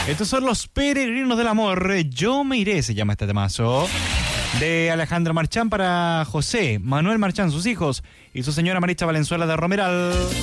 Estos son los peregrinos del amor. Yo me iré, se llama este temazo. De Alejandro Marchán para José, Manuel Marchán, sus hijos y su señora Maritza Valenzuela de Romeral.